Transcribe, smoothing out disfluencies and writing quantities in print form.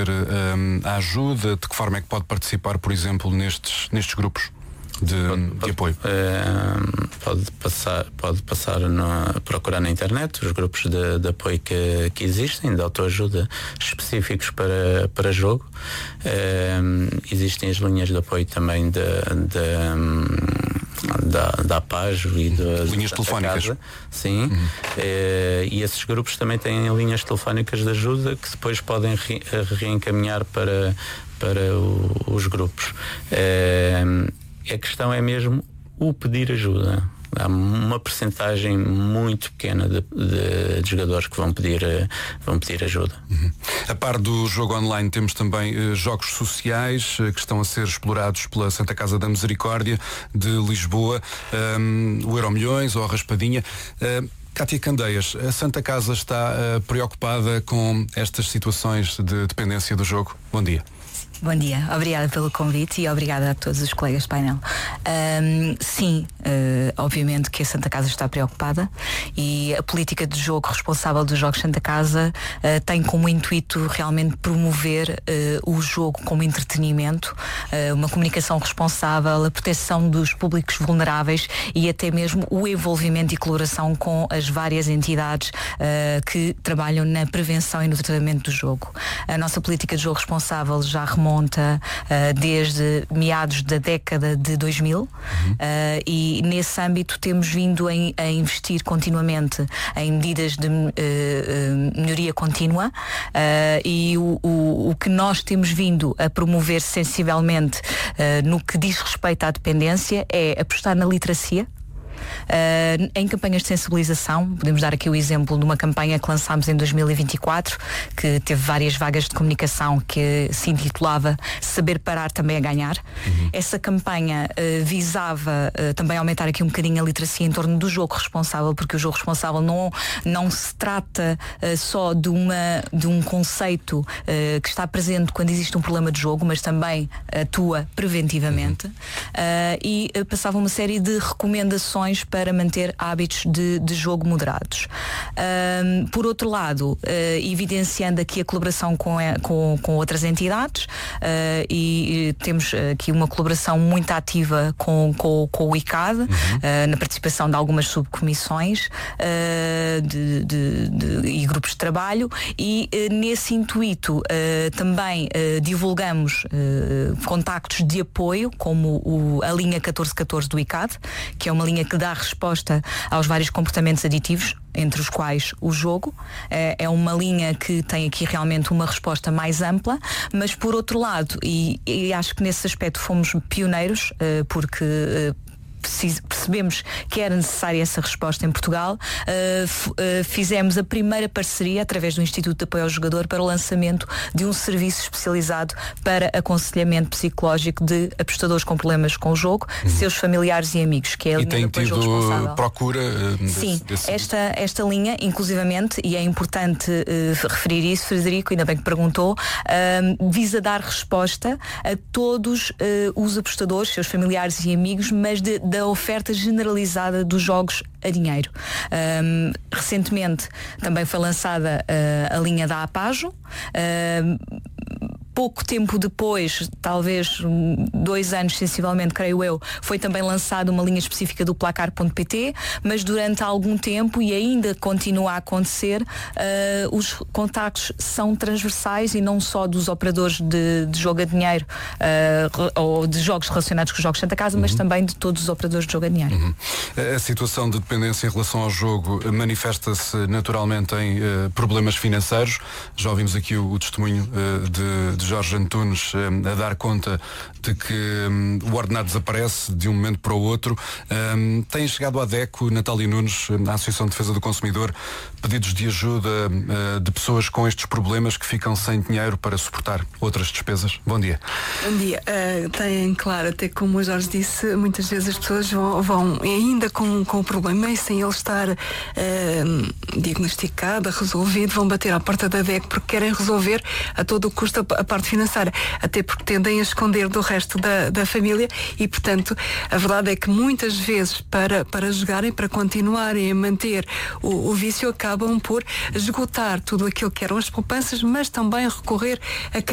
fazer a ajuda? De que forma é que pode participar, por exemplo, nestes grupos de apoio? Pode procurar na internet os grupos de apoio que existem, de autoajuda específicos para jogo. Existem as linhas de apoio também da APAJO e linhas telefónicas. Sim. E esses grupos também têm linhas telefónicas de ajuda que depois podem reencaminhar para os grupos. A questão é mesmo o pedir ajuda. Há uma percentagem muito pequena de jogadores que vão pedir ajuda. A par do jogo online temos também jogos sociais que estão a ser explorados pela Santa Casa da Misericórdia de Lisboa, o Euromilhões ou a Raspadinha. Cátia Candeias, a Santa Casa está preocupada com estas situações de dependência do jogo? Bom dia. Bom dia, obrigada pelo convite e obrigada a todos os colegas do painel. Sim, obviamente que a Santa Casa está preocupada e a política de jogo responsável dos Jogos Santa Casa tem como intuito realmente promover o jogo como entretenimento, uma comunicação responsável, a proteção dos públicos vulneráveis e até mesmo o envolvimento e colaboração com as várias entidades que trabalham na prevenção e no tratamento do jogo. A nossa política de jogo responsável já remonta desde meados da década de 2000 e nesse âmbito temos vindo a investir continuamente em medidas de melhoria contínua e o que nós temos vindo a promover sensivelmente no que diz respeito à dependência é apostar na literacia. Em campanhas de sensibilização, podemos dar aqui o exemplo de uma campanha que lançámos em 2024 que teve várias vagas de comunicação que se intitulava Saber Parar Também a Ganhar. Essa campanha visava também aumentar aqui um bocadinho a literacia em torno do jogo responsável, porque o jogo responsável não se trata só de um conceito que está presente quando existe um problema de jogo, mas também atua preventivamente e passava uma série de recomendações para manter hábitos de jogo moderados. Por outro lado, evidenciando aqui a colaboração com outras entidades e temos aqui uma colaboração muito ativa com o ICAD, na participação de algumas subcomissões e grupos de trabalho e nesse intuito também divulgamos contactos de apoio como a linha 1414 do ICAD, que é uma linha que dá resposta aos vários comportamentos aditivos, entre os quais o jogo. É uma linha que tem aqui realmente uma resposta mais ampla, mas por outro lado, e acho que nesse aspecto fomos pioneiros, porque percebemos que era necessária essa resposta em Portugal, fizemos a primeira parceria através do Instituto de Apoio ao Jogador para o lançamento de um serviço especializado para aconselhamento psicológico de apostadores com problemas com o jogo, seus familiares e amigos, que é a linha de apoio responsável. Procura Sim, esta linha, inclusivamente, e é importante referir isso, Frederico, ainda bem que perguntou, visa dar resposta a todos os apostadores, seus familiares e amigos, mas da oferta generalizada dos jogos a dinheiro. Recentemente também foi lançada a linha da APAJO. Pouco tempo depois, talvez 2 anos sensivelmente, creio eu, foi também lançada uma linha específica do Placar.pt, mas durante algum tempo, e ainda continua a acontecer, os contactos são transversais e não só dos operadores de jogo a dinheiro ou de jogos relacionados com os Jogos Santa Casa, mas também de todos os operadores de jogo a dinheiro. A situação de dependência em relação ao jogo manifesta-se naturalmente em problemas financeiros. Já ouvimos aqui o testemunho de Jorge Antunes a dar conta de que o ordenado desaparece de um momento para o outro. Tem chegado à DECO, Natália Nunes, à Associação de Defesa do Consumidor, pedidos de ajuda de pessoas com estes problemas que ficam sem dinheiro para suportar outras despesas? Bom dia. Bom dia. Tem, claro, até como o Jorge disse, muitas vezes as pessoas vão ainda com o problema e sem ele estar diagnosticado, resolvido, vão bater à porta da DECO porque querem resolver a todo o custo a parte financeira, até porque tendem a esconder do resto da família e, portanto, a verdade é que muitas vezes para jogarem, para continuarem a manter o vício, acabam por esgotar tudo aquilo que eram as poupanças, mas também recorrer a